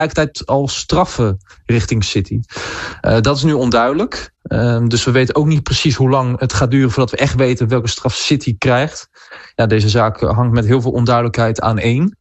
tegelijkertijd al straffen richting City. Dat is nu onduidelijk. Dus we weten ook niet precies hoe lang het gaat duren voordat we echt weten welke straf City krijgt. Ja, deze zaak hangt met heel veel onduidelijkheid aan één.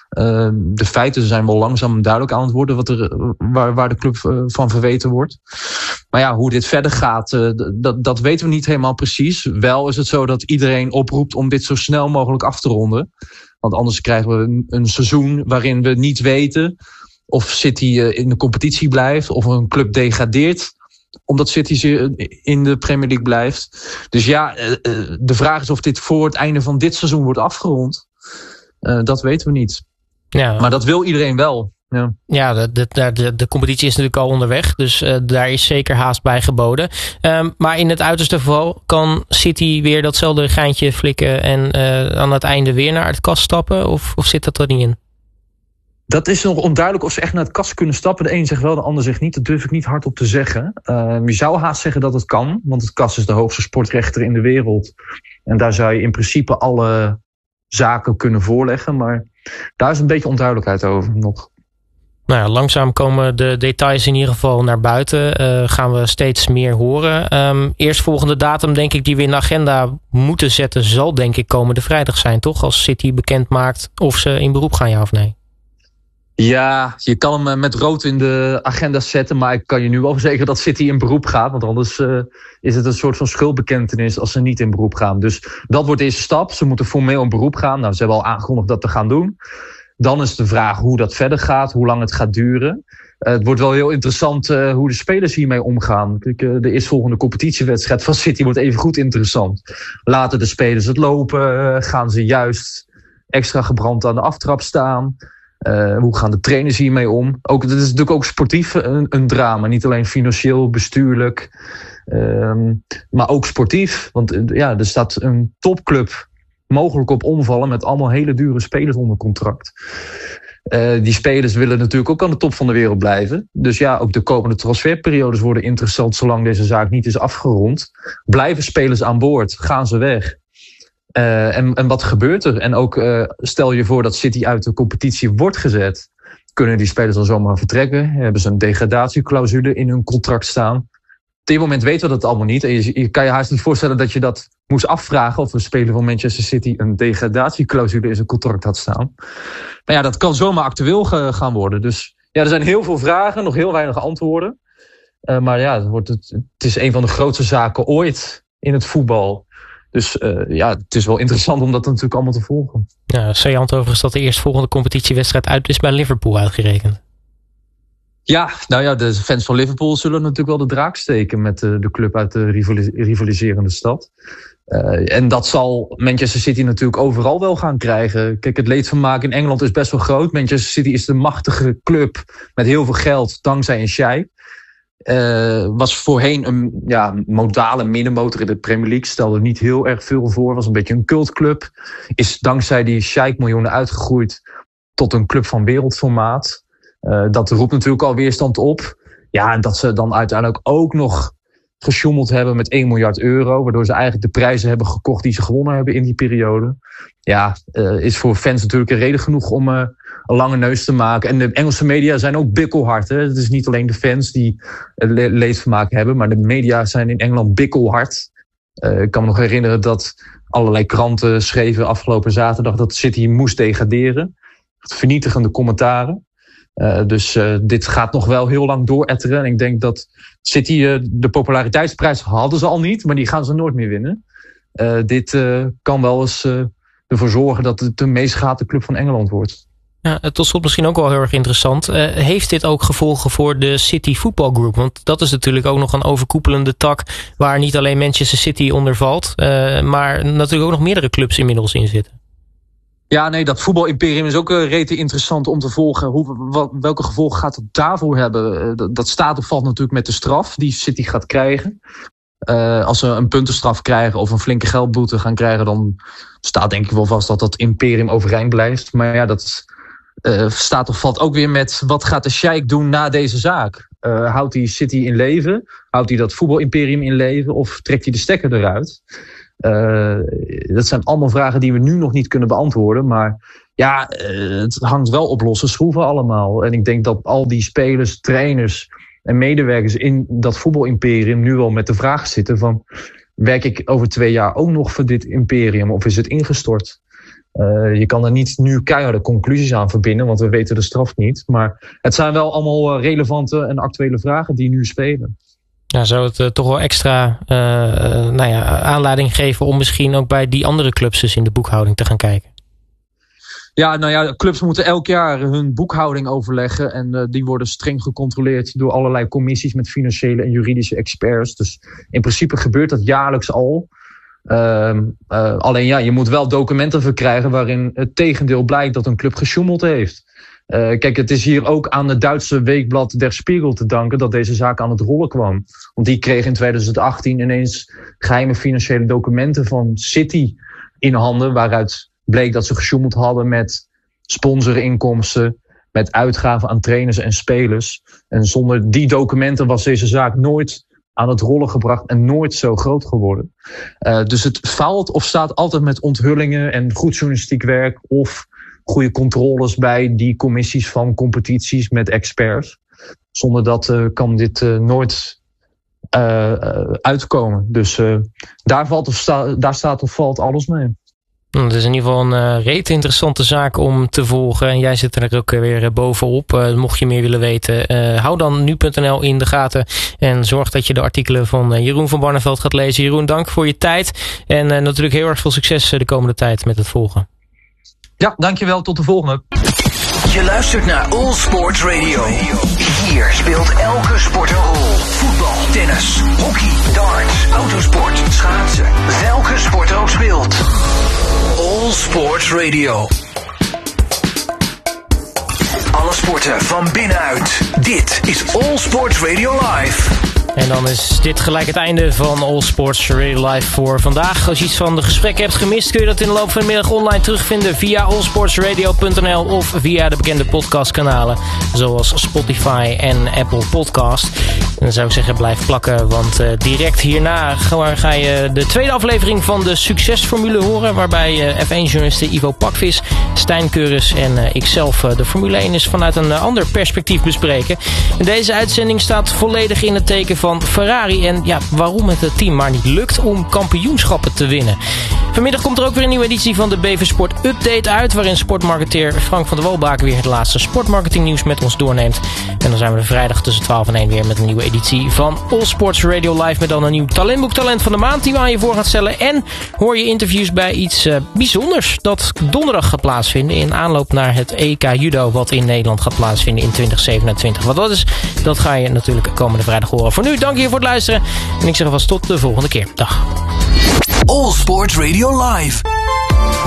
De feiten zijn wel langzaam duidelijk aan het worden waar de club van verweten wordt. Maar ja, hoe dit verder gaat, dat weten we niet helemaal precies. Wel is het zo dat iedereen oproept om dit zo snel mogelijk af te ronden. Want anders krijgen we een seizoen waarin we niet weten of City in de competitie blijft of een club degradeert omdat City in de Premier League blijft. Dus ja, de vraag is of dit voor het einde van dit seizoen wordt afgerond. Dat weten we niet. Ja. Maar dat wil iedereen wel. Ja, de competitie is natuurlijk al onderweg. Dus daar is zeker haast bij geboden. Maar in het uiterste geval kan City weer datzelfde geintje flikken en aan het einde weer naar het kast stappen? Of zit dat er niet in? Dat is nog onduidelijk of ze echt naar het kast kunnen stappen. De een zegt wel, de ander zegt niet. Dat durf ik niet hardop te zeggen. Je zou haast zeggen dat het kan. Want het kast is de hoogste sportrechter in de wereld. En daar zou je in principe alle zaken kunnen voorleggen. Maar daar is een beetje onduidelijkheid over nog. Nou ja, langzaam komen de details in ieder geval naar buiten. Gaan we steeds meer horen. Eerstvolgende datum denk ik die we in de agenda moeten zetten zal denk ik komende vrijdag zijn, toch? Als City bekend maakt of ze in beroep gaan, ja of nee? Ja, je kan hem met rood in de agenda zetten. Maar ik kan je nu wel verzekeren dat City in beroep gaat. Want anders is het een soort van schuldbekentenis als ze niet in beroep gaan. Dus dat wordt de eerste stap. Ze moeten formeel in beroep gaan. Nou, ze hebben al aangekondigd dat te gaan doen. Dan is de vraag hoe dat verder gaat, hoe lang het gaat duren. Het wordt wel heel interessant hoe de spelers hiermee omgaan. Kijk, de eerstvolgende competitiewedstrijd van City wordt even goed interessant. Laten de spelers het lopen? Gaan ze juist extra gebrand aan de aftrap staan? Hoe gaan de trainers hiermee om? Het is natuurlijk ook sportief een drama. Niet alleen financieel, bestuurlijk. Maar ook sportief. Want er staat een topclub mogelijk op omvallen met allemaal hele dure spelers onder contract. Die spelers willen natuurlijk ook aan de top van de wereld blijven. Dus ja, ook de komende transferperiodes worden interessant zolang deze zaak niet is afgerond. Blijven spelers aan boord? Gaan ze weg? En wat gebeurt er? En ook stel je voor dat City uit de competitie wordt gezet. Kunnen die spelers dan zomaar vertrekken? Hebben ze een degradatieclausule in hun contract staan? Op dit moment weten we dat allemaal niet. En je kan je haast niet voorstellen dat je dat moest afvragen of een speler van Manchester City een degradatieclausule in zijn contract had staan. Maar ja, dat kan zomaar actueel gaan worden. Dus ja, er zijn heel veel vragen, nog heel weinig antwoorden. Maar ja, het is een van de grootste zaken ooit in het voetbal. Dus het is wel interessant om dat natuurlijk allemaal te volgen. Ja, saillant overigens dat de eerstvolgende competitiewedstrijd uit is bij Liverpool uitgerekend. Ja, nou ja, de fans van Liverpool zullen natuurlijk wel de draak steken met de club uit de rivaliserende stad. En dat zal Manchester City natuurlijk overal wel gaan krijgen. Kijk, het leedvermaak in Engeland is best wel groot. Manchester City is de machtige club met heel veel geld dankzij een sheik. Was voorheen een modale middenmotor in de Premier League. Stelde niet heel erg veel voor. Was een beetje een cultclub. Is dankzij die sheik miljoenen uitgegroeid tot een club van wereldformaat. Dat roept natuurlijk al weerstand op. Ja, en dat ze dan uiteindelijk ook nog gesjoemeld hebben met 1 miljard euro. Waardoor ze eigenlijk de prijzen hebben gekocht die ze gewonnen hebben in die periode. Ja, is voor fans natuurlijk een reden genoeg om een lange neus te maken. En de Engelse media zijn ook bikkelhard. Hè? Het is niet alleen de fans die leedvermaak hebben. Maar de media zijn in Engeland bikkelhard. Ik kan me nog herinneren dat allerlei kranten schreven afgelopen zaterdag dat City moest degraderen. Vernietigende commentaren. Dus dit gaat nog wel heel lang dooretteren. En ik denk dat City de populariteitsprijs hadden ze al niet, maar die gaan ze nooit meer winnen. Dit kan wel eens ervoor zorgen dat het de meest gehate club van Engeland wordt. Ja, tot slot misschien ook wel heel erg interessant. Heeft dit ook gevolgen voor de City Football Group? Want dat is natuurlijk ook nog een overkoepelende tak waar niet alleen Manchester City onder valt, maar natuurlijk ook nog meerdere clubs inmiddels in zitten. Ja, nee, dat voetbalimperium is ook rete interessant om te volgen. Welke gevolgen gaat het daarvoor hebben? Dat staat of valt natuurlijk met de straf die City gaat krijgen. Als ze een puntenstraf krijgen of een flinke geldboete gaan krijgen, dan staat denk ik wel vast dat dat imperium overeind blijft. Maar ja, dat staat of valt ook weer met wat gaat de sheik doen na deze zaak? Houdt hij City in leven? Houdt hij dat voetbalimperium in leven? Of trekt hij de stekker eruit? Dat zijn allemaal vragen die we nu nog niet kunnen beantwoorden. Maar ja, het hangt wel op losse schroeven allemaal. En ik denk dat al die spelers, trainers en medewerkers in dat voetbalimperium nu wel met de vraag zitten van, werk ik over 2 jaar ook nog voor dit imperium of is het ingestort? Je kan er niet nu keiharde conclusies aan verbinden, want we weten de straf niet. Maar het zijn wel allemaal relevante en actuele vragen die nu spelen. Ja, zou het toch wel extra aanleiding geven om misschien ook bij die andere clubs dus in de boekhouding te gaan kijken? Ja, clubs moeten elk jaar hun boekhouding overleggen. En die worden streng gecontroleerd door allerlei commissies met financiële en juridische experts. Dus in principe gebeurt dat jaarlijks al. Alleen ja, je moet wel documenten verkrijgen waarin het tegendeel blijkt dat een club gesjoemeld heeft. Kijk, het is hier ook aan het Duitse weekblad Der Spiegel te danken dat deze zaak aan het rollen kwam. Want die kreeg in 2018 ineens geheime financiële documenten van City in handen, waaruit bleek dat ze gesjoemeld hadden met sponsorinkomsten, met uitgaven aan trainers en spelers. En zonder die documenten was deze zaak nooit aan het rollen gebracht en nooit zo groot geworden. Dus het faalt of staat altijd met onthullingen en goed journalistiek werk of goede controles bij die commissies van competities met experts. Zonder dat kan dit nooit uitkomen. Dus daar staat of valt alles mee. Het is in ieder geval een reet interessante zaak om te volgen. En jij zit er ook weer bovenop. Mocht je meer willen weten, hou dan nu.nl in de gaten. En zorg dat je de artikelen van Jeroen van Barneveld gaat lezen. Jeroen, dank voor je tijd. En natuurlijk heel erg veel succes de komende tijd met het volgen. Ja, dankjewel. Tot de volgende. Je luistert naar All Sports Radio. Hier speelt elke sport een rol. Voetbal, tennis, hockey, darts, autosport, schaatsen. Welke sport er ook speelt. All Sports Radio. Alle sporten van binnenuit. Dit is All Sports Radio Live. En dan is dit gelijk het einde van All Sports Radio Live voor vandaag. Als je iets van de gesprekken hebt gemist, kun je dat in de loop van de middag online terugvinden via allsportsradio.nl of via de bekende podcastkanalen zoals Spotify en Apple Podcast. En dan zou ik zeggen, blijf plakken, want direct hierna ga je de tweede aflevering van de Succesformule horen, waarbij F1-journalisten Ivo Pakvis, Stijn Keurens en ikzelf de Formule 1 is vanuit een ander perspectief bespreken. En deze uitzending staat volledig in het teken van Ferrari en ja, waarom het team maar niet lukt om kampioenschappen te winnen. Vanmiddag komt er ook weer een nieuwe editie van de BV Sport Update uit, waarin sportmarketeer Frank van der Walbaken weer het laatste sportmarketingnieuws met ons doorneemt. En dan zijn we er vrijdag tussen 12 en 1 weer met een nieuwe editie van All Sports Radio Live met dan een nieuw talentboek Talent van de Maand die we aan je voor gaan stellen. En hoor je interviews bij iets bijzonders dat donderdag gaat plaatsvinden in aanloop naar het EK Judo wat in Nederland gaat plaatsvinden in 2027. Wat dat is, dat ga je natuurlijk komende vrijdag horen. Voor nu, dank je voor het luisteren en ik zeg alvast tot de volgende keer. Dag. All Sports Radio Live.